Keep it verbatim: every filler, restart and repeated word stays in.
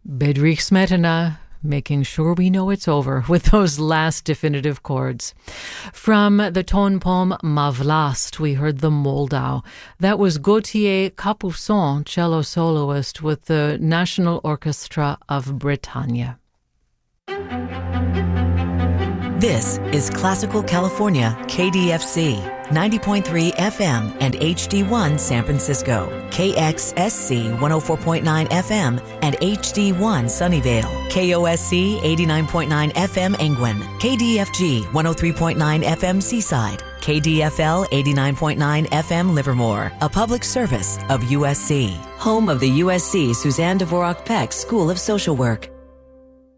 Bedrich Smetana, making sure we know it's over with those last definitive chords. From the tone poem Ma Vlast, we heard the Moldau. That was Gauthier Capuçon, cello soloist with the National Orchestra of Bretagne. This is Classical California, K D F C, ninety point three F M and H D one San Francisco, K X S C one oh four point nine F M and H D one Sunnyvale, K O S C eighty-nine point nine F M Engwin, K D F G one oh three point nine F M Seaside, K D F L eighty-nine point nine F M Livermore, a public service of U S C, home of the U S C Suzanne Dvorak Peck School of Social Work.